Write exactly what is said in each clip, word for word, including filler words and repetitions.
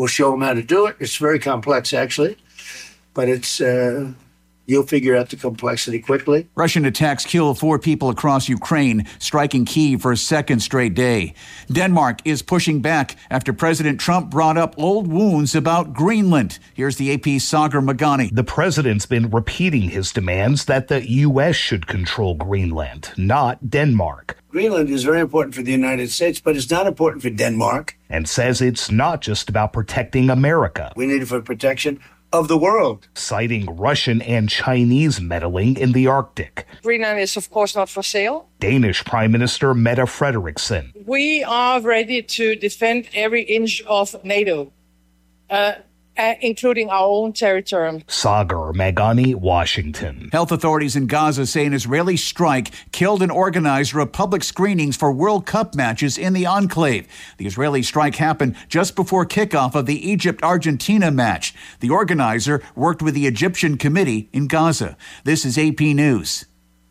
We'll show them how to do it. It's very complex, actually, but it's uh, you'll figure out the complexity quickly. Russian attacks kill four people across Ukraine, striking Kyiv for a second straight day. Denmark is pushing back after President Trump brought up old wounds about Greenland. Here's the A P's Sagar Magani. The president's been repeating his demands that the U S should control Greenland, not Denmark. Greenland is very important for the United States, but it's not important for Denmark. And says it's not just about protecting America. We need it for protection of the world. Citing Russian and Chinese meddling in the Arctic. Greenland is, of course, not for sale. Danish Prime Minister Mette Frederiksen. We are ready to defend every inch of NATO, uh, uh, including our own territory. Sagar Magani, Washington. Health authorities in Gaza say an Israeli strike killed an organizer of public screenings for World Cup matches in the enclave. The Israeli strike happened just before kickoff of the Egypt-Argentina match. The organizer worked with the Egyptian committee in Gaza. This is A P News.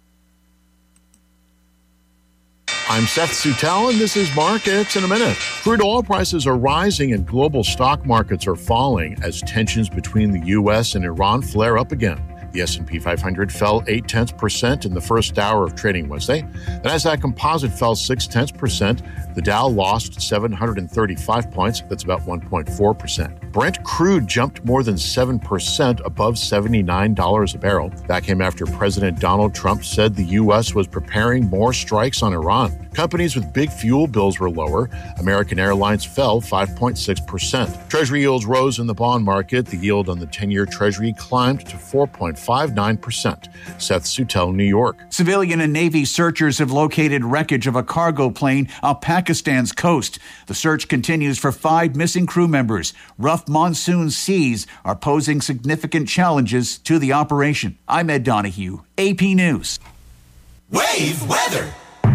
I'm Seth Sutel, and this is Markets in a Minute. Crude oil prices are rising and global stock markets are falling as tensions between the U S and Iran flare up again. The S and P five hundred fell eight tenths percent in the first hour of trading Wednesday. The Nasdaq Composite fell six tenths percent. The Dow lost seven hundred thirty-five points. That's about one point four percent. Brent crude jumped more than seven percent above seventy-nine dollars a barrel. That came after President Donald Trump said the U S was preparing more strikes on Iran. Companies with big fuel bills were lower. American Airlines fell five point six percent. Treasury yields rose in the bond market. The yield on the ten-year Treasury climbed to four point five nine percent. Seth Sutel, New York. Civilian and Navy searchers have located wreckage of a cargo plane off Pakistan's coast. The search continues for five missing crew members. Rough monsoon seas are posing significant challenges to the operation. I'm Ed Donahue, A P News. Wave weather.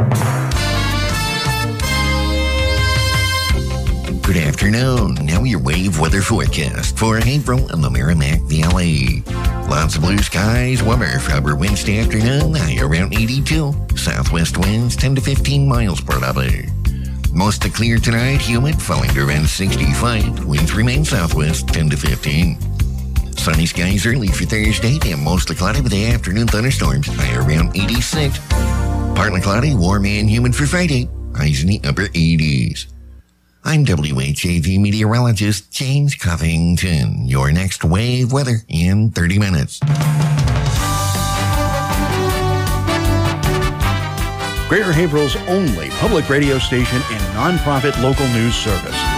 Good afternoon. Now your wave weather forecast for April in the Merrimack Valley. Lots of blue skies, warmer for upper Wednesday afternoon, high around eighty-two. Southwest winds ten to fifteen miles per hour. Mostly clear tonight, humid, falling to around sixty-five. Winds remain southwest ten to fifteen. Sunny skies early for Thursday, and mostly cloudy with the afternoon thunderstorms, high around eighty-six. Partly cloudy, warm and humid for Friday, highs in the upper eighties. I'm W H A V meteorologist James Covington. Your next wave weather in thirty minutes. Greater Haverhill's only public radio station and nonprofit local news service.